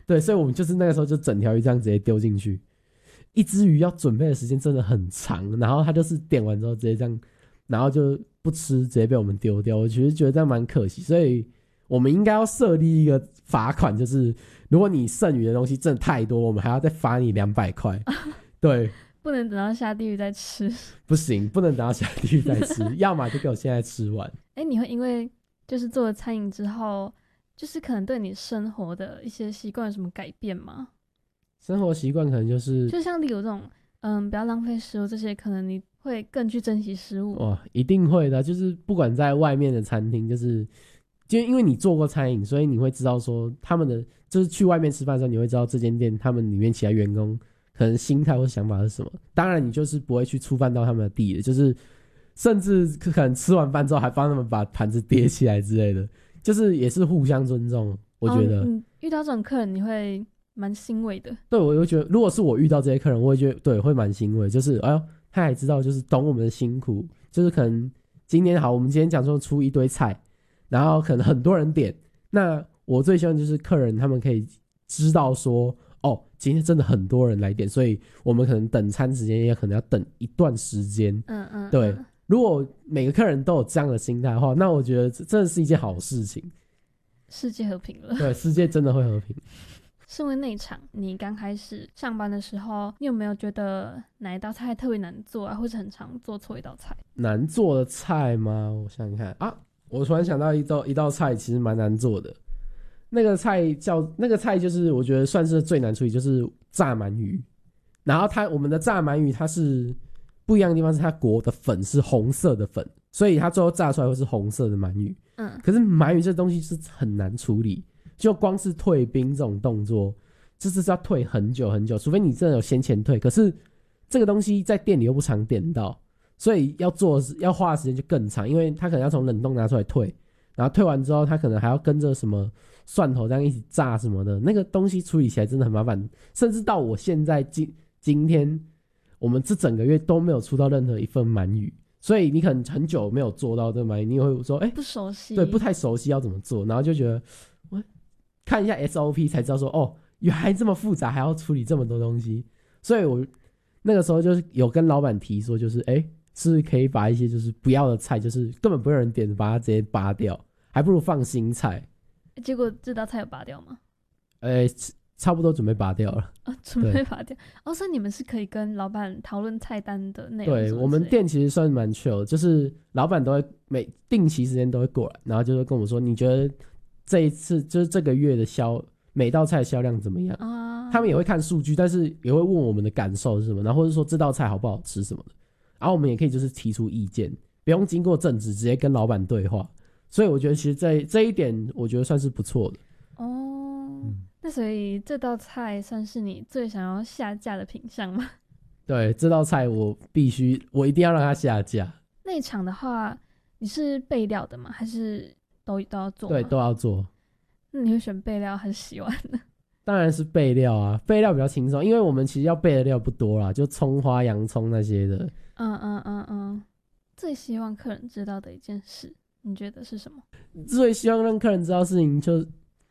对，所以我们就是那个时候就整条鱼这样直接丢进去，一只鱼要准备的时间真的很长，然后他就是点完之后直接这样，然后就不吃，直接被我们丢掉。我其实觉得这样蛮可惜，所以我们应该要设立一个罚款，就是如果你剩余的东西真的太多，我们还要再罚你200块。对， 不能等到下地狱再吃。 不行，不能等到下地狱再吃，要么就给我现在吃完。 你会因为就是做了餐饮之后，就是可能对你生活的一些习惯有什么改变吗？ 生活习惯可能就是就像例如这种不要浪费食物这些，可能你会更去珍惜食物。 哇，一定会的，就是不管在外面的餐厅，就因为你做过餐饮，所以你会知道说他们的就是去外面吃饭的时候，你会知道这间店他们里面其他员工可能心态或想法是什么。当然，你就是不会去触犯到他们的地的，就是甚至可能吃完饭之后还帮他们把盘子叠起来之类的，就是也是互相尊重。我觉得， 遇到这种客人你会蛮欣慰的。 对，我就觉得，如果是我遇到这些客人，我会觉得对，会蛮欣慰，就是哎呦，他还知道就是懂我们的辛苦，就是可能今天好，我们今天讲说出一堆菜。然后可能很多人点，那我最希望就是客人他们可以知道说，哦，今天真的很多人来点，所以我们可能等餐时间也可能要等一段时间。对。如果每个客人都有这样的心态的话，那我觉得真的是一件好事情。 世界和平了。 对，世界真的会和平。 身为内场，你刚开始上班的时候，你有没有觉得哪一道菜特别难做啊，或者很常做错一道菜？ 难做的菜吗？我想想看啊。我突然想到一道菜，其实蛮难做的。那个菜就是我觉得算是最难处理，就是炸鳗鱼。然后我们的炸鳗鱼它是不一样的地方，是它裹的粉是红色的粉，所以它最后炸出来会是红色的鳗鱼。可是鳗鱼这东西是很难处理，就光是退冰这种动作，就是要退很久很久，除非你真的有先前退。可是这个东西在店里又不常点到。所以要花的时间就更长，因为他可能要从冷冻拿出来退，然后退完之后他可能还要跟着什么蒜头这样一起炸什么的，那个东西处理起来真的很麻烦。甚至到我现在今天我们这整个月都没有出到任何一份鳗鱼，所以你可能很久没有做到这个鳗鱼，你也会说不熟悉，对，不太熟悉要怎么做，然后就觉得我看一下 SOP 才知道说哦，原来这么复杂，还要处理这么多东西。所以我那个时候就是有跟老板提说，就是是不是可以把一些就是不要的菜，就是根本不会有人点的，把它直接拔掉，还不如放新菜。 结果这道菜有拔掉吗？ 差不多准备拔掉了。 准备拔掉。所以你们是可以跟老板讨论菜单的内容。 对，我们店其实算蛮 chill， 就是老板都会定期时间都会过来，然后就会跟我们说，你觉得这一次就是这个月的每道菜的销量怎么样？他们也会看数据，但是也会问我们的感受是什么，然后或者说这道菜好不好吃什么的。然后我们也可以就是提出意见，不用经过正职，直接跟老板对话。所以我觉得其实这一点我觉得算是不错的。 那所以这道菜算是你最想要下架的品项吗？ 对，这道菜我一定要让它下架。 内场的话你是备料的吗？还是都要做吗？ 对，都要做。 那你会选备料还是洗碗呢？ 当然是备料啊，备料比较轻松，因为我们其实要备的料不多啦，就葱花、洋葱那些的。 最希望客人知道的一件事，你觉得是什么？ 最希望让客人知道的事情就，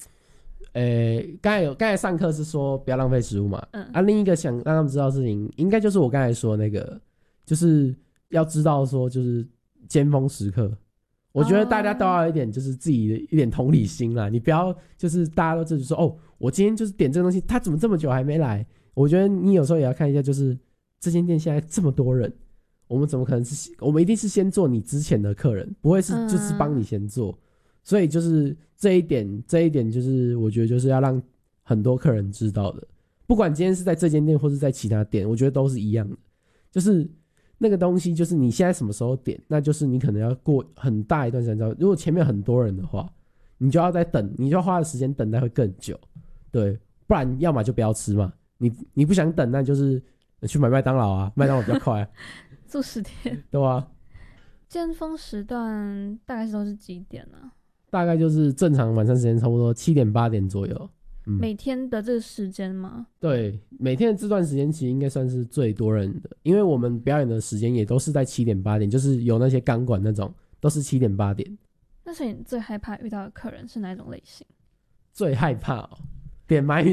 刚才上课是说不要浪费食物嘛，另一个想让他们知道的事情，应该就是我刚才说那个，就是要知道说就是尖峰时刻。我觉得大家都要有一点就是自己的一点同理心啦，你不要就是大家都自己说哦，我今天就是点这个东西，他怎么这么久还没来？我觉得你有时候也要看一下，就是这间店现在这么多人，我们怎么可能我们一定是先做你之前的客人，不会是就是帮你先做。所以就是这一点就是我觉得就是要让很多客人知道的，不管今天是在这间店或是在其他店，我觉得都是一样的，就是那个东西就是你现在什么时候点，那就是你可能要过很大一段时间，如果前面很多人的话，你就要再等，你就要花的时间等待会更久。对，不然要么就不要吃嘛，你不想等，那就是去买麦当劳啊，麦当劳比较快啊。 做10天。 对啊。 尖峰时段大概都是几点啊？ 大概就是正常晚餐时间差不多7点8点左右。 每天的这个时间吗？ 对，每天的这段时间其实应该算是最多人的，因为我们表演的时间也都是在7点8点，就是有那些钢管那种都是7点8点。 那所以你最害怕遇到的客人是哪一种类型？ 最害怕点鳗鱼